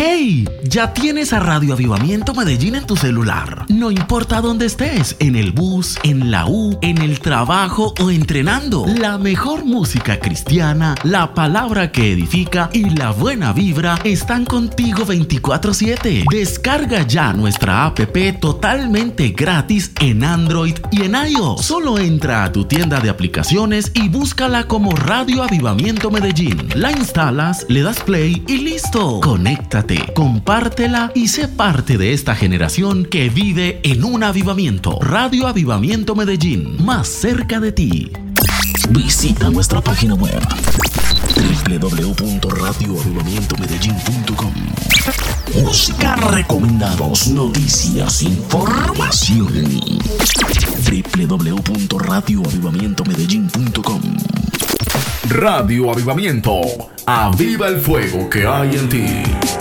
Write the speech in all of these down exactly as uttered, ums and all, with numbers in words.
¡Hey! Ya tienes a Radio Avivamiento Medellín en tu celular. No importa dónde estés, en el bus, en la U, en el trabajo o entrenando. La mejor música cristiana, la palabra que edifica y la buena vibra están contigo veinticuatro siete. Descarga ya nuestra app totalmente gratis en Android y en iOS. Solo entra a tu tienda de aplicaciones y búscala como Radio Avivamiento Medellín. La instalas, le das play y listo. Conéctate, compártela y sé parte de esta generación que vive en un avivamiento. Radio Avivamiento Medellín, más cerca de ti. Visita nuestra página web doble u doble u doble u punto radio avivamiento medellín punto com. Música, recomendados, noticias, información. doble u doble u doble u punto radio avivamiento medellín punto com. Radio Avivamiento, aviva el fuego que hay en ti.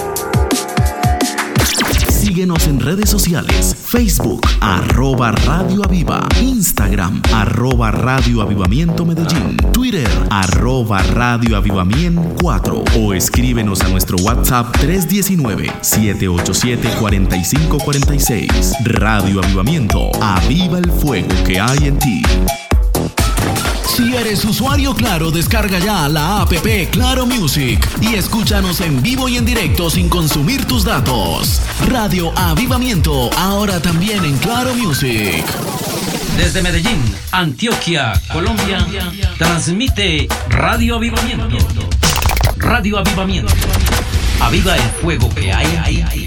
Síguenos en redes sociales, Facebook, arroba Radio Aviva, Instagram, arroba Radio Avivamiento Medellín, Twitter, arroba Radio Avivamiento cuatro o escríbenos a nuestro WhatsApp tres uno nueve, siete ocho siete, cuatro cinco cuatro seis. Radio Avivamiento, aviva el fuego que hay en ti. Si eres usuario Claro, descarga ya la app Claro Music y escúchanos en vivo y en directo sin consumir tus datos. Radio Avivamiento, ahora también en Claro Music. Desde Medellín, Antioquia, Colombia, transmite Radio Avivamiento. Radio Avivamiento. Aviva el fuego que hay ahí.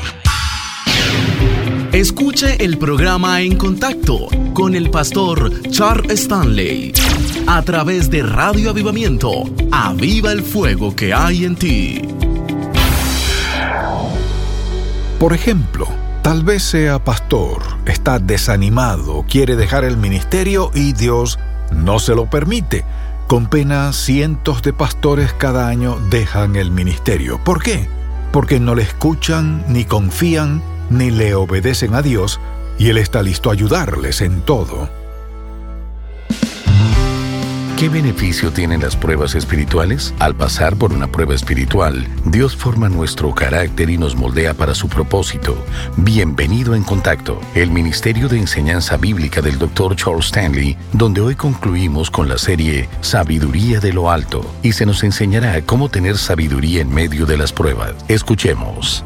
Escuche el programa En Contacto con el pastor Charles Stanley a través de Radio Avivamiento. Aviva el fuego que hay en ti. Por ejemplo, tal vez sea pastor, está desanimado, quiere dejar el ministerio y Dios no se lo permite. Con pena, cientos de pastores cada año dejan el ministerio. ¿Por qué? Porque no le escuchan, ni confían, ni le obedecen a Dios, y Él está listo a ayudarles en todo. ¿Qué beneficio tienen las pruebas espirituales? Al pasar por una prueba espiritual, Dios forma nuestro carácter y nos moldea para su propósito. Bienvenido en Contacto, el Ministerio de Enseñanza Bíblica del doctor Charles Stanley, donde hoy concluimos con la serie Sabiduría de lo Alto, y se nos enseñará cómo tener sabiduría en medio de las pruebas. Escuchemos.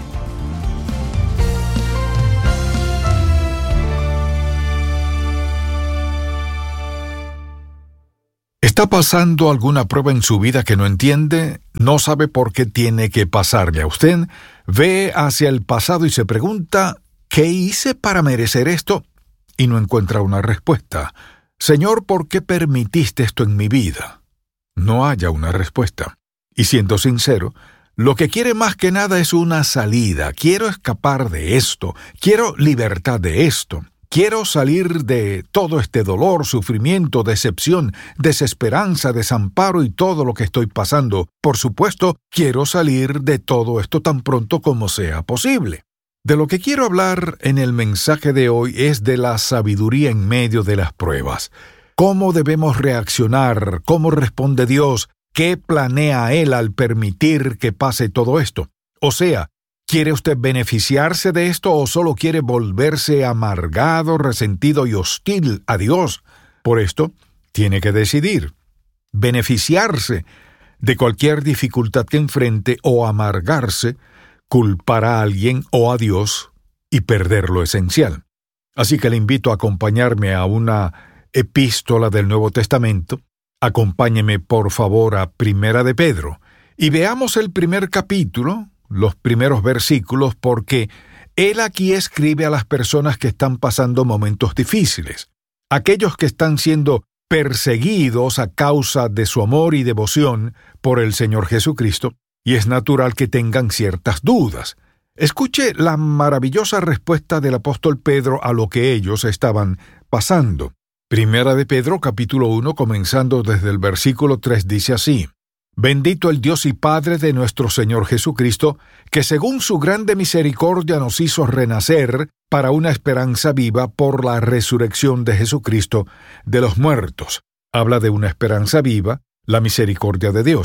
¿Está pasando alguna prueba en su vida que no entiende? ¿No sabe por qué tiene que pasarle a usted? Ve hacia el pasado y se pregunta, ¿qué hice para merecer esto? Y no encuentra una respuesta. Señor, ¿por qué permitiste esto en mi vida? No haya una respuesta. Y siendo sincero, lo que quiere más que nada es una salida. Quiero escapar de esto. Quiero libertad de esto. Quiero salir de todo este dolor, sufrimiento, decepción, desesperanza, desamparo y todo lo que estoy pasando. Por supuesto, quiero salir de todo esto tan pronto como sea posible. De lo que quiero hablar en el mensaje de hoy es de la sabiduría en medio de las pruebas. ¿Cómo debemos reaccionar? ¿Cómo responde Dios? ¿Qué planea Él al permitir que pase todo esto? O sea, ¿quiere usted beneficiarse de esto o solo quiere volverse amargado, resentido y hostil a Dios? Por esto, tiene que decidir. Beneficiarse de cualquier dificultad que enfrente o amargarse, culpar a alguien o a Dios y perder lo esencial. Así que le invito a acompañarme a una epístola del Nuevo Testamento. Acompáñeme, por favor, a Primera de Pedro y veamos el primer capítulo, los primeros versículos, porque él aquí escribe a las personas que están pasando momentos difíciles, aquellos que están siendo perseguidos a causa de su amor y devoción por el Señor Jesucristo, y es natural que tengan ciertas dudas. Escuche la maravillosa respuesta del apóstol Pedro a lo que ellos estaban pasando. Primera de Pedro, capítulo uno, comenzando desde el versículo tres, dice así: Bendito el Dios y Padre de nuestro Señor Jesucristo, que según su grande misericordia nos hizo renacer para una esperanza viva por la resurrección de Jesucristo de los muertos. Habla de una esperanza viva, la misericordia de Dios.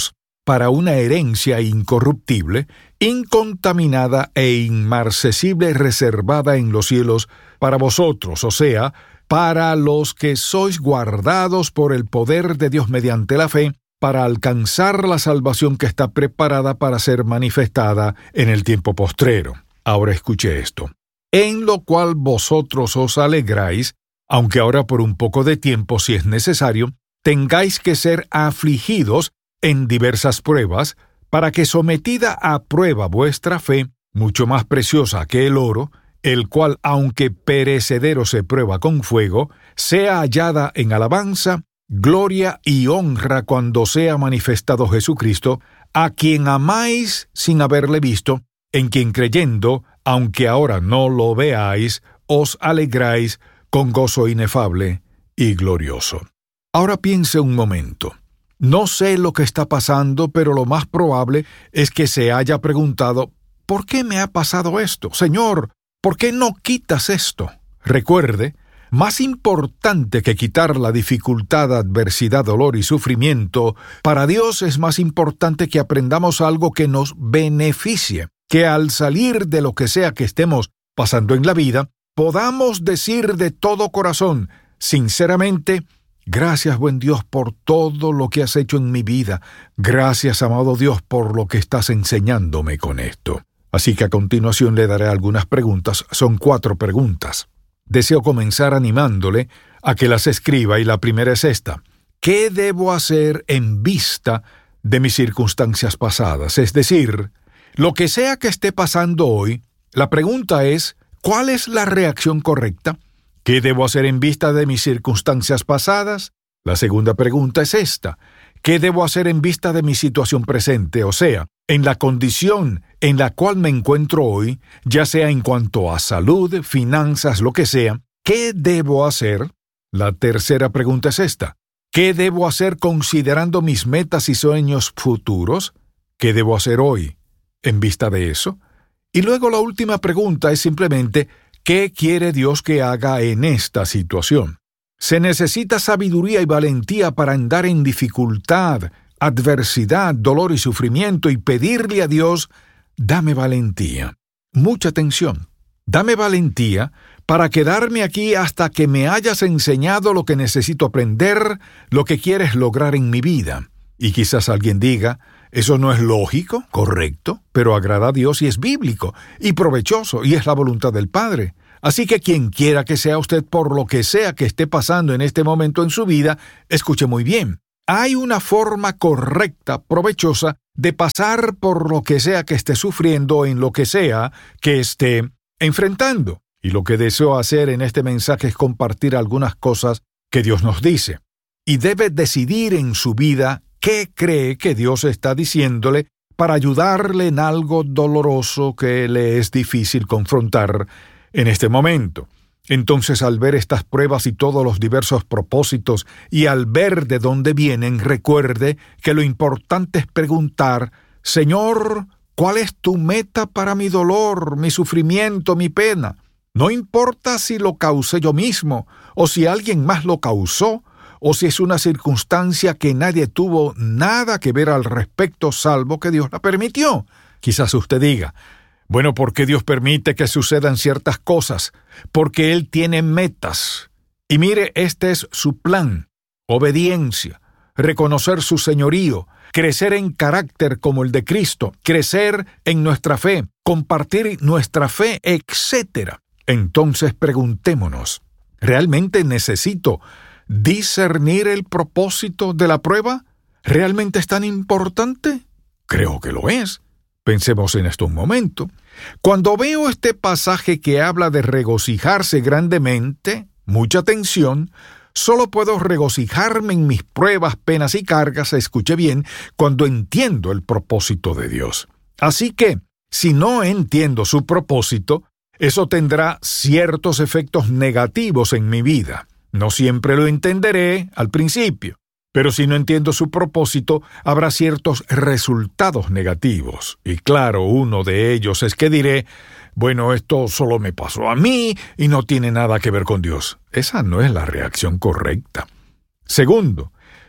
para una herencia incorruptible, incontaminada e inmarcesible, reservada en los cielos para vosotros, o sea, para los que sois guardados por el poder de Dios mediante la fe, para alcanzar la salvación que está preparada para ser manifestada en el tiempo postrero. Ahora escuche esto. En lo cual vosotros os alegráis, aunque ahora por un poco de tiempo, si es necesario, tengáis que ser afligidos en diversas pruebas, para que sometida a prueba vuestra fe, mucho más preciosa que el oro, el cual, aunque perecedero se prueba con fuego, sea hallada en alabanza, gloria y honra cuando sea manifestado Jesucristo, a quien amáis sin haberle visto, en quien creyendo, aunque ahora no lo veáis, os alegráis con gozo inefable y glorioso. Ahora piense un momento. No sé lo que está pasando, pero lo más probable es que se haya preguntado, ¿por qué me ha pasado esto? Señor, ¿por qué no quitas esto? Recuerde, más importante que quitar la dificultad, adversidad, dolor y sufrimiento, para Dios es más importante que aprendamos algo que nos beneficie, que al salir de lo que sea que estemos pasando en la vida, podamos decir de todo corazón, sinceramente, gracias, buen Dios, por todo lo que has hecho en mi vida. Gracias, amado Dios, por lo que estás enseñándome con esto. Así que a continuación le daré algunas preguntas. Son cuatro preguntas. Deseo comenzar animándole a que las escriba y la primera es esta. ¿Qué debo hacer en vista de mis circunstancias pasadas? Es decir, lo que sea que esté pasando hoy, la pregunta es, ¿cuál es la reacción correcta? ¿Qué debo hacer en vista de mis circunstancias pasadas? La segunda pregunta es esta. ¿Qué debo hacer en vista de mi situación presente? O sea, en la condición en la cual me encuentro hoy, ya sea en cuanto a salud, finanzas, lo que sea, ¿qué debo hacer? La tercera pregunta es esta. ¿Qué debo hacer considerando mis metas y sueños futuros? ¿Qué debo hacer hoy en vista de eso? Y luego la última pregunta es simplemente, ¿qué quiere Dios que haga en esta situación? Se necesita sabiduría y valentía para andar en dificultad, adversidad, dolor y sufrimiento y pedirle a Dios, dame valentía. Mucha atención. Dame valentía para quedarme aquí hasta que me hayas enseñado lo que necesito aprender, lo que quieres lograr en mi vida. Y quizás alguien diga, eso no es lógico, correcto, pero agrada a Dios y es bíblico, y provechoso, y es la voluntad del Padre. Así que quien quiera que sea usted por lo que sea que esté pasando en este momento en su vida, escuche muy bien. Hay una forma correcta, provechosa, de pasar por lo que sea que esté sufriendo en lo que sea que esté enfrentando. Y lo que deseo hacer en este mensaje es compartir algunas cosas que Dios nos dice. Y debe decidir en su vida qué cree que Dios está diciéndole para ayudarle en algo doloroso que le es difícil confrontar en este momento. Entonces, al ver estas pruebas y todos los diversos propósitos, y al ver de dónde vienen, recuerde que lo importante es preguntar, Señor, ¿cuál es tu meta para mi dolor, mi sufrimiento, mi pena? No importa si lo causé yo mismo, o si alguien más lo causó, o si es una circunstancia que nadie tuvo nada que ver al respecto, salvo que Dios la permitió. Quizás usted diga, bueno, ¿por qué Dios permite que sucedan ciertas cosas? Porque Él tiene metas. Y mire, este es su plan. Obediencia, reconocer su señorío, crecer en carácter como el de Cristo, crecer en nuestra fe, compartir nuestra fe, etcétera. Entonces preguntémonos, ¿realmente necesito discernir el propósito de la prueba? ¿Realmente es tan importante? Creo que lo es. Pensemos en esto un momento. Cuando veo este pasaje que habla de regocijarse grandemente, mucha atención, solo puedo regocijarme en mis pruebas, penas y cargas, escuche bien, cuando entiendo el propósito de Dios. Así que, si no entiendo su propósito, eso tendrá ciertos efectos negativos en mi vida. No siempre lo entenderé al principio, pero si no entiendo su propósito, habrá ciertos resultados negativos. Y claro, uno de ellos es que diré, bueno, esto solo me pasó a mí y no tiene nada que ver con Dios. Esa no es la reacción correcta. Segundo,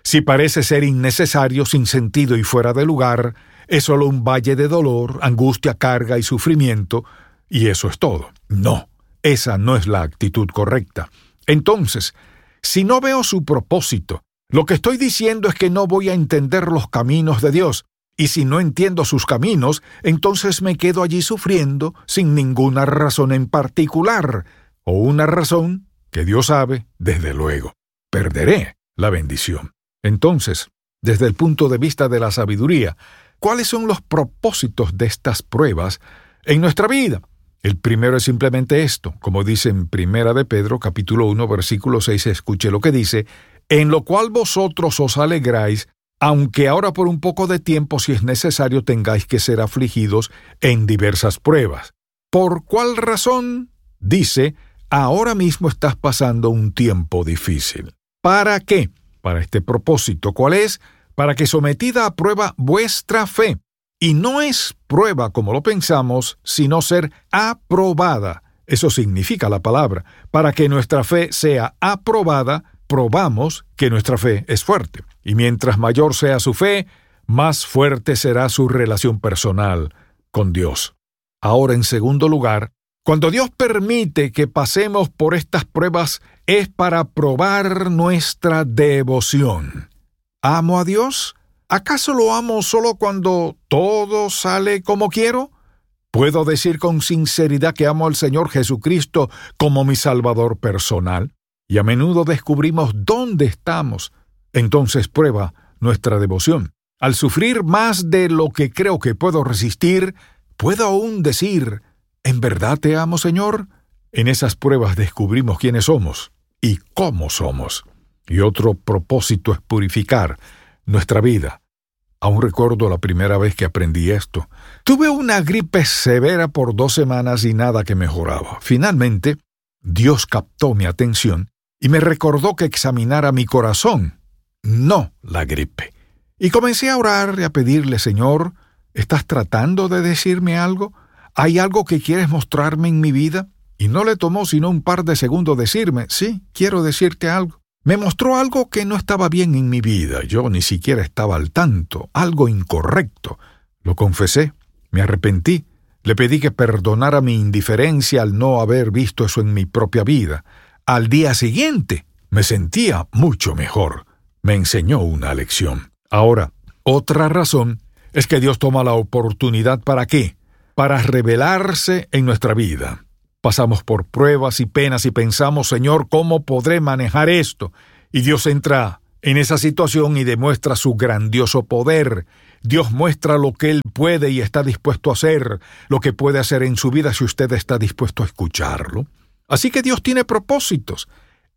Si parece ser innecesario, sin sentido y fuera de lugar, es solo un valle de dolor, angustia, carga y sufrimiento, y eso es todo. No, esa no es la actitud correcta. Entonces, si no veo su propósito, lo que estoy diciendo es que no voy a entender los caminos de Dios, y si no entiendo sus caminos, entonces me quedo allí sufriendo sin ninguna razón en particular, o una razón que Dios sabe, desde luego. Perderé la bendición. Entonces, desde el punto de vista de la sabiduría, ¿cuáles son los propósitos de estas pruebas en nuestra vida? El primero es simplemente esto, como dice en Primera de Pedro, capítulo uno, versículo seis, escuche lo que dice, en lo cual vosotros os alegráis, aunque ahora por un poco de tiempo, si es necesario, tengáis que ser afligidos en diversas pruebas. ¿Por cuál razón? Dice, ahora mismo estás pasando un tiempo difícil. ¿Para qué? Para este propósito. ¿Cuál es? Para que sometida a prueba vuestra fe. Y no es prueba como lo pensamos, sino ser aprobada. Eso significa la palabra. Para que nuestra fe sea aprobada, probamos que nuestra fe es fuerte. Y mientras mayor sea su fe, más fuerte será su relación personal con Dios. Ahora, en segundo lugar, cuando Dios permite que pasemos por estas pruebas, es para probar nuestra devoción. ¿Amo a Dios? ¿Acaso lo amo solo cuando todo sale como quiero? ¿Puedo decir con sinceridad que amo al Señor Jesucristo como mi Salvador personal? Y a menudo descubrimos dónde estamos. Entonces prueba nuestra devoción. Al sufrir más de lo que creo que puedo resistir, puedo aún decir, ¿en verdad te amo, Señor? En esas pruebas descubrimos quiénes somos y cómo somos. Y otro propósito es purificar nuestra vida. Aún recuerdo la primera vez que aprendí esto. Tuve una gripe severa por dos semanas y nada que mejoraba. Finalmente, Dios captó mi atención y me recordó que examinara mi corazón, no la gripe. Y comencé a orar y a pedirle, Señor, ¿estás tratando de decirme algo? ¿Hay algo que quieres mostrarme en mi vida? Y no le tomó sino un par de segundos decirme, sí, quiero decirte algo. Me mostró algo que no estaba bien en mi vida. Yo ni siquiera estaba al tanto, algo incorrecto. Lo confesé, me arrepentí. Le pedí que perdonara mi indiferencia al no haber visto eso en mi propia vida. Al día siguiente me sentía mucho mejor. Me enseñó una lección. Ahora, otra razón es que Dios toma la oportunidad ¿para qué? Para revelarse en nuestra vida. Pasamos por pruebas y penas y pensamos, Señor, ¿cómo podré manejar esto? Y Dios entra en esa situación y demuestra su grandioso poder. Dios muestra lo que Él puede y está dispuesto a hacer, lo que puede hacer en su vida si usted está dispuesto a escucharlo. Así que Dios tiene propósitos.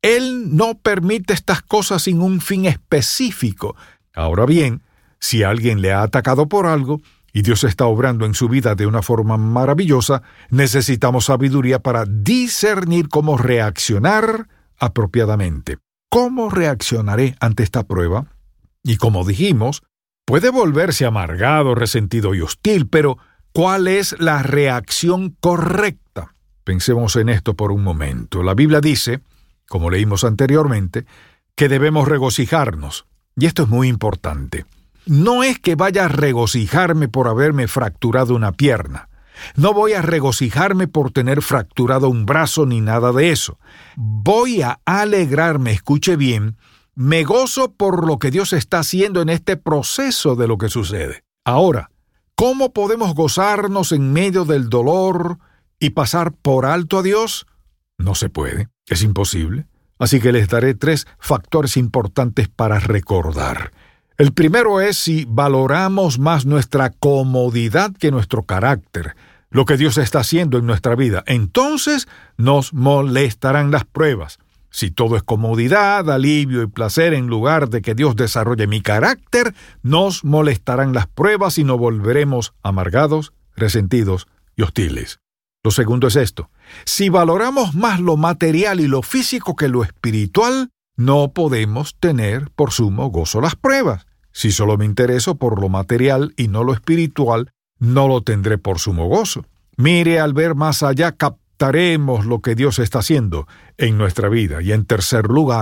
Él no permite estas cosas sin un fin específico. Ahora bien, si alguien le ha atacado por algo, y Dios está obrando en su vida de una forma maravillosa, necesitamos sabiduría para discernir cómo reaccionar apropiadamente. ¿Cómo reaccionaré ante esta prueba? Y como dijimos, puede volverse amargado, resentido y hostil, pero ¿cuál es la reacción correcta? Pensemos en esto por un momento. La Biblia dice, como leímos anteriormente, que debemos regocijarnos. Y esto es muy importante. No es que vaya a regocijarme por haberme fracturado una pierna. No voy a regocijarme por tener fracturado un brazo ni nada de eso. Voy a alegrarme, escuche bien, me gozo por lo que Dios está haciendo en este proceso de lo que sucede. Ahora, ¿cómo podemos gozarnos en medio del dolor y pasar por alto a Dios? No se puede, es imposible. Así que les daré tres factores importantes para recordar. El primero es si valoramos más nuestra comodidad que nuestro carácter, lo que Dios está haciendo en nuestra vida. Entonces nos molestarán las pruebas. Si todo es comodidad, alivio y placer en lugar de que Dios desarrolle mi carácter, nos molestarán las pruebas y nos volveremos amargados, resentidos y hostiles. Lo segundo es esto. Si valoramos más lo material y lo físico que lo espiritual, no podemos tener por sumo gozo las pruebas. Si solo me intereso por lo material y no lo espiritual, no lo tendré por sumo gozo. Mire, al ver más allá, captaremos lo que Dios está haciendo en nuestra vida. Y en tercer lugar,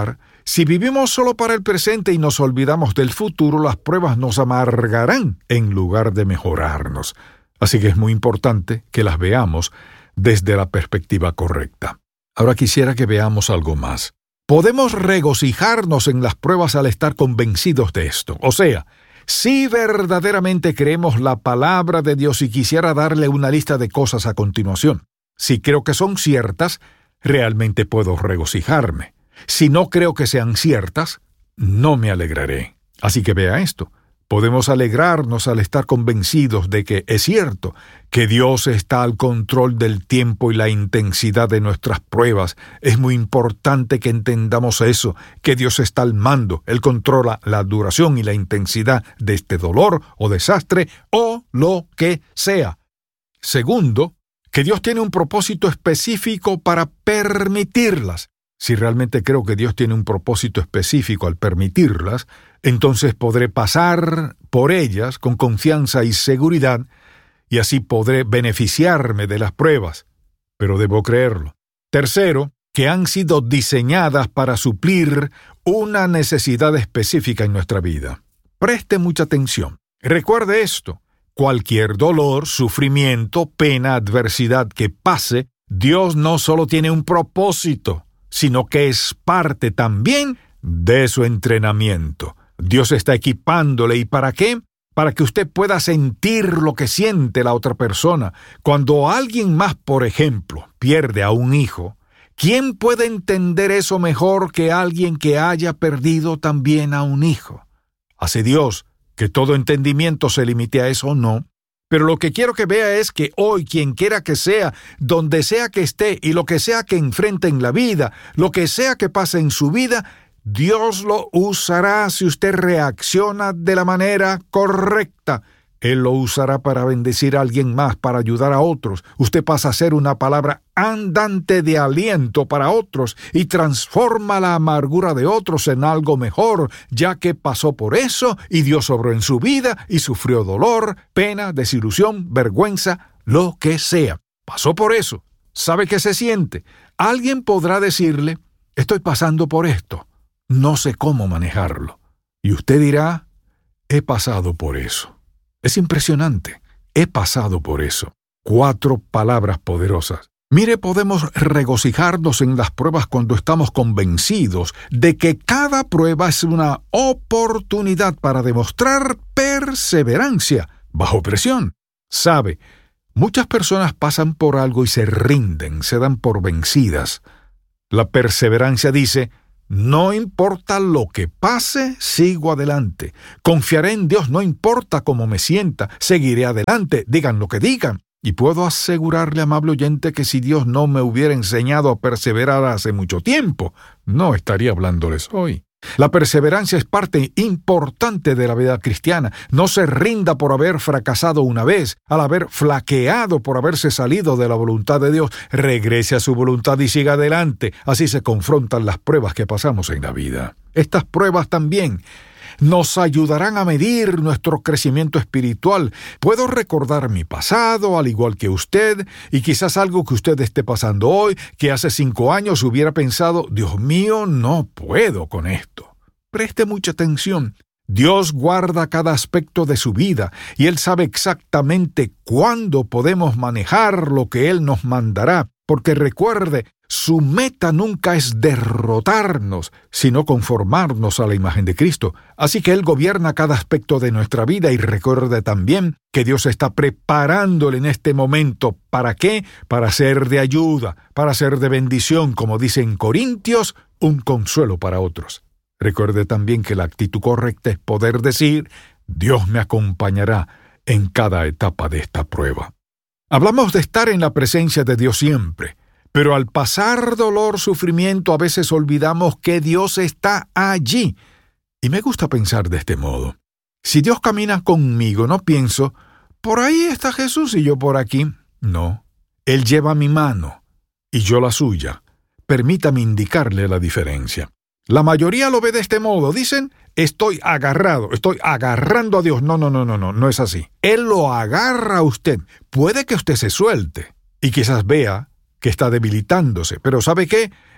Si vivimos solo para el presente y nos olvidamos del futuro, las pruebas nos amargarán en lugar de mejorarnos. Así que es muy importante que las veamos desde la perspectiva correcta. Ahora quisiera que veamos algo más. Podemos regocijarnos en las pruebas al estar convencidos de esto. O sea, si verdaderamente creemos la palabra de Dios, y quisiera darle una lista de cosas a continuación. Si creo que son ciertas, realmente puedo regocijarme. Si no creo que sean ciertas, no me alegraré. Así que vea esto. Podemos alegrarnos al estar convencidos de que es cierto que Dios está al control del tiempo y la intensidad de nuestras pruebas. Es muy importante que entendamos eso, que Dios está al mando. Él controla la duración y la intensidad de este dolor o desastre o lo que sea. Segundo, que Dios tiene un propósito específico para permitirlas. Si realmente creo que Dios tiene un propósito específico al permitirlas, entonces podré pasar por ellas con confianza y seguridad, y así podré beneficiarme de las pruebas. Pero debo creerlo. Tercero, que han sido diseñadas para suplir una necesidad específica en nuestra vida. Preste mucha atención. Recuerde esto. Cualquier dolor, sufrimiento, pena, adversidad que pase, Dios no solo tiene un propósito, sino que es parte también de su entrenamiento. Dios está equipándole. ¿Y para qué? Para que usted pueda sentir lo que siente la otra persona. Cuando alguien más, por ejemplo, pierde a un hijo, ¿quién puede entender eso mejor que alguien que haya perdido también a un hijo? ¿Hace Dios que todo entendimiento se limite a eso? No. Pero lo que quiero que vea es que hoy, quien quiera que sea, donde sea que esté y lo que sea que enfrente en la vida, lo que sea que pase en su vida, Dios lo usará si usted reacciona de la manera correcta. Él lo usará para bendecir a alguien más, para ayudar a otros. Usted pasa a ser una palabra andante de aliento para otros y transforma la amargura de otros en algo mejor, ya que pasó por eso y Dios obró en su vida y sufrió dolor, pena, desilusión, vergüenza, lo que sea. Pasó por eso. ¿Sabe qué se siente? Alguien podrá decirle, estoy pasando por esto. No sé cómo manejarlo. Y usted dirá, he pasado por eso. Es impresionante. He pasado por eso. Cuatro palabras poderosas. Mire, podemos regocijarnos en las pruebas cuando estamos convencidos de que cada prueba es una oportunidad para demostrar perseverancia bajo presión. Sabe, muchas personas pasan por algo y se rinden, se dan por vencidas. La perseverancia dice, no importa lo que pase, sigo adelante. Confiaré en Dios, no importa cómo me sienta, seguiré adelante, digan lo que digan. Y puedo asegurarle, amable oyente, que si Dios no me hubiera enseñado a perseverar hace mucho tiempo, no estaría hablándoles hoy. La perseverancia es parte importante de la vida cristiana. No se rinda por haber fracasado una vez, al haber flaqueado por haberse salido de la voluntad de Dios. Regrese a su voluntad y siga adelante. Así se confrontan las pruebas que pasamos en la vida. Estas pruebas también nos ayudarán a medir nuestro crecimiento espiritual. Puedo recordar mi pasado, al igual que usted, y quizás algo que usted esté pasando hoy, que hace cinco años hubiera pensado, Dios mío, no puedo con esto. Preste mucha atención. Dios guarda cada aspecto de su vida, y Él sabe exactamente cuándo podemos manejar lo que Él nos mandará, porque recuerde, su meta nunca es derrotarnos, sino conformarnos a la imagen de Cristo. Así que Él gobierna cada aspecto de nuestra vida y recuerde también que Dios está preparándole en este momento. ¿Para qué? Para ser de ayuda, para ser de bendición, como dice en Corintios, un consuelo para otros. Recuerde también que la actitud correcta es poder decir, Dios me acompañará en cada etapa de esta prueba. Hablamos de estar en la presencia de Dios siempre. Pero al pasar dolor, sufrimiento, a veces olvidamos que Dios está allí. Y me gusta pensar de este modo. Si Dios camina conmigo, no pienso, por ahí está Jesús y yo por aquí. No, Él lleva mi mano y yo la suya. Permítame indicarle la diferencia. La mayoría lo ve de este modo. Dicen, estoy agarrado, estoy agarrando a Dios. No, no, no, no, no, no es así. Él lo agarra a usted. Puede que usted se suelte y quizás vea que está debilitándose, pero ¿sabe qué?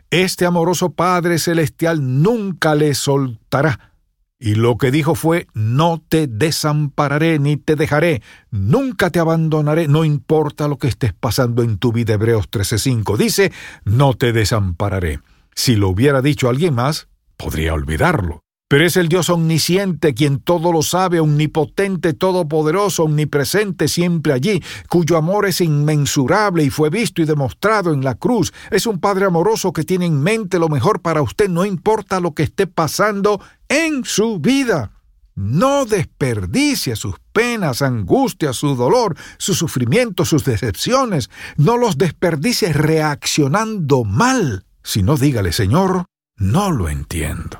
este amoroso Padre Celestial nunca le soltará. Y lo que dijo fue: no te desampararé ni te dejaré, nunca te abandonaré, no importa lo que estés pasando en tu vida. Hebreos trece cinco dice: no te desampararé. Si lo hubiera dicho alguien más, podría olvidarlo. Pero es el Dios omnisciente, quien todo lo sabe, omnipotente, todopoderoso, omnipresente, siempre allí, cuyo amor es inmensurable y fue visto y demostrado en la cruz. Es un Padre amoroso que tiene en mente lo mejor para usted, no importa lo que esté pasando en su vida. No desperdicie sus penas, angustias, su dolor, su sufrimiento, sus decepciones. No los desperdicie reaccionando mal, sino dígale: Señor, no lo entiendo.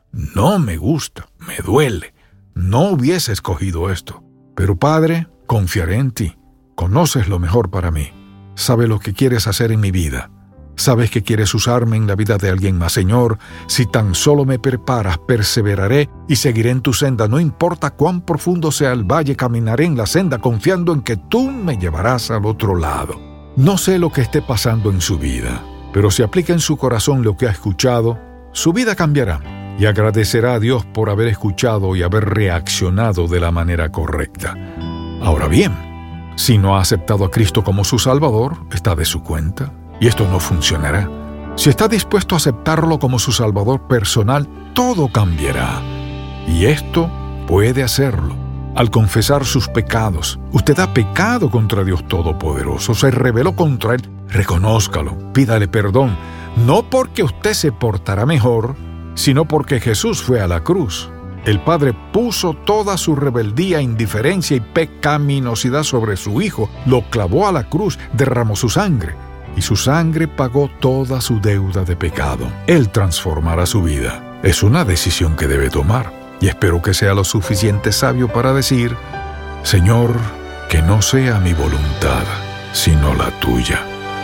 No me gusta, me duele. No hubiese escogido esto. Pero Padre, confiaré en ti. Conoces lo mejor para mí. Sabes lo que quieres hacer en mi vida. Sabes que quieres usarme en la vida de alguien más. Señor, si tan solo me preparas, perseveraré y seguiré en tu senda. No importa cuán profundo sea el valle, caminaré en la senda confiando en que tú me llevarás al otro lado. No sé lo que esté pasando en su vida, pero si aplica en su corazón lo que ha escuchado, su vida cambiará. Y agradecerá a Dios por haber escuchado y haber reaccionado de la manera correcta. Ahora bien, si no ha aceptado a Cristo como su Salvador, está de su cuenta, y esto no funcionará. Si está dispuesto a aceptarlo como su Salvador personal, todo cambiará. Y esto puede hacerlo. Al confesar sus pecados, usted ha pecado contra Dios Todopoderoso, se rebeló contra Él, reconózcalo, pídale perdón, no porque usted se portará mejor, sino porque Jesús fue a la cruz. El Padre puso toda su rebeldía, indiferencia y pecaminosidad sobre su Hijo, lo clavó a la cruz, derramó su sangre, y su sangre pagó toda su deuda de pecado. Él transformará su vida. Es una decisión que debe tomar, y espero que sea lo suficiente sabio para decir: Señor, que no sea mi voluntad, sino la tuya.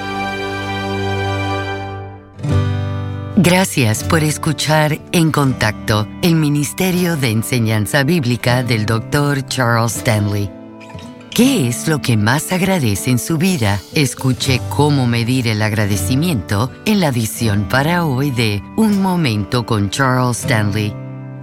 Gracias por escuchar En Contacto, el Ministerio de Enseñanza Bíblica del doctor Charles Stanley. ¿Qué es lo que más agradece en su vida? Escuche cómo medir el agradecimiento en la edición para hoy de Un Momento con Charles Stanley.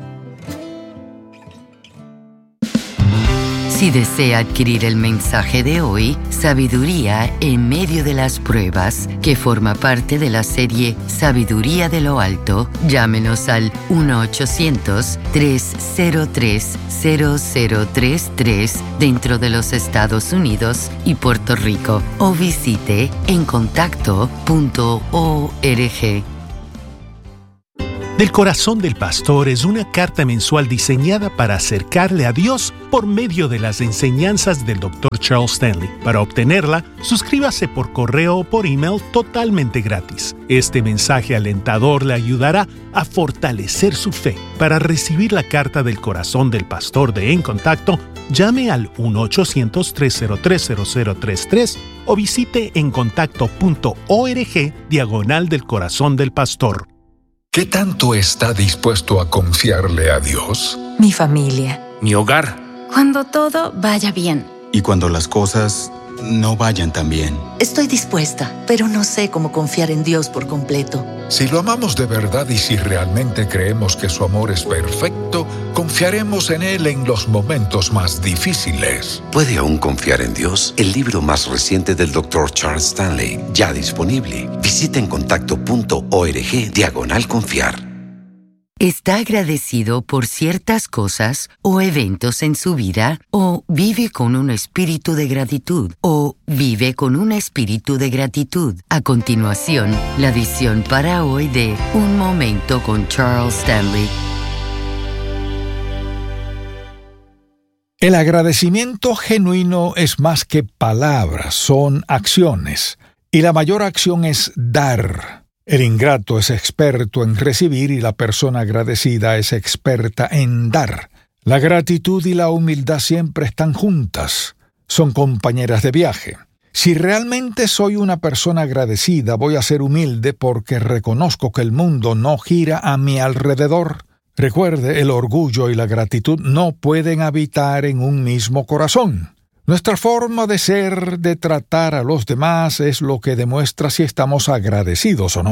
Si desea adquirir el mensaje de hoy, Sabiduría en medio de las pruebas, que forma parte de la serie Sabiduría de lo Alto, llámenos al uno ochocientos, tres cero tres, cero cero tres tres dentro de los Estados Unidos y Puerto Rico o visite en contacto punto org. Del Corazón del Pastor es una carta mensual diseñada para acercarle a Dios por medio de las enseñanzas del doctor Charles Stanley. Para obtenerla, suscríbase por correo o por email totalmente gratis. Este mensaje alentador le ayudará a fortalecer su fe. Para recibir la carta del Corazón del Pastor de En Contacto, llame al uno ochocientos, tres cero tres, cero cero tres tres o visite en contacto punto org diagonal del Corazón del Pastor. ¿Qué tanto está dispuesto a confiarle a Dios? Mi familia. Mi hogar. Cuando todo vaya bien. Y cuando las cosas no vayan tan bien. Estoy dispuesta, pero no sé cómo confiar en Dios por completo. Si lo amamos de verdad y si realmente creemos que su amor es perfecto, confiaremos en Él en los momentos más difíciles. ¿Puede aún confiar en Dios? El libro más reciente del doctor Charles Stanley, ya disponible. Visita en contacto punto org diagonal confiar. ¿Está agradecido por ciertas cosas o eventos en su vida? ¿O vive con un espíritu de gratitud? ¿O vive con un espíritu de gratitud? A continuación, la edición para hoy de Un Momento con Charles Stanley. El agradecimiento genuino es más que palabras, son acciones. Y la mayor acción es dar. El ingrato es experto en recibir y la persona agradecida es experta en dar. La gratitud y la humildad siempre están juntas. Son compañeras de viaje. Si realmente soy una persona agradecida, voy a ser humilde porque reconozco que el mundo no gira a mi alrededor. Recuerde, el orgullo y la gratitud no pueden habitar en un mismo corazón. Nuestra forma de ser, de tratar a los demás, es lo que demuestra si estamos agradecidos o no.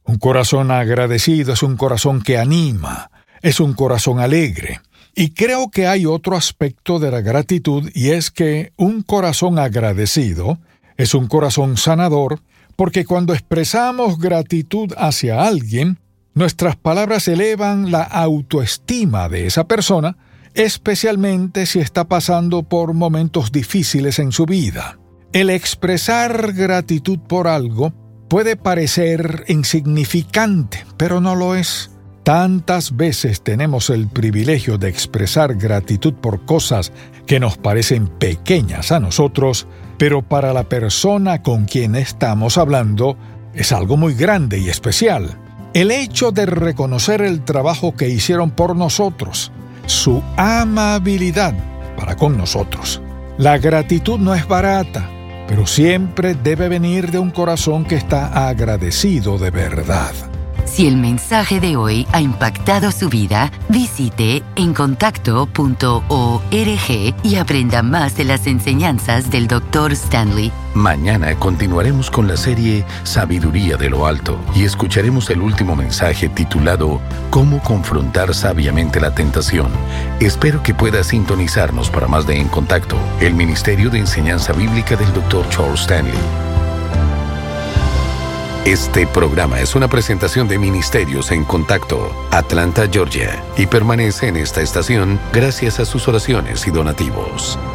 Un corazón agradecido es un corazón que anima, es un corazón alegre. Y creo que hay otro aspecto de la gratitud, y es que un corazón agradecido es un corazón sanador, porque cuando expresamos gratitud hacia alguien, nuestras palabras elevan la autoestima de esa persona, especialmente si está pasando por momentos difíciles en su vida. El expresar gratitud por algo puede parecer insignificante, pero no lo es. Tantas veces tenemos el privilegio de expresar gratitud por cosas que nos parecen pequeñas a nosotros, pero para la persona con quien estamos hablando es algo muy grande y especial. El hecho de reconocer el trabajo que hicieron por nosotros, su amabilidad para con nosotros. La gratitud no es barata, pero siempre debe venir de un corazón que está agradecido de verdad. Si el mensaje de hoy ha impactado su vida, visite encontacto punto org y aprenda más de las enseñanzas del doctor Stanley. Mañana continuaremos con la serie Sabiduría de lo Alto y escucharemos el último mensaje titulado Cómo confrontar sabiamente la tentación. Espero que pueda sintonizarnos para más de En Contacto, el Ministerio de Enseñanza Bíblica del doctor Charles Stanley. Este programa es una presentación de Ministerios en Contacto, Atlanta, Georgia, y permanece en esta estación gracias a sus oraciones y donativos.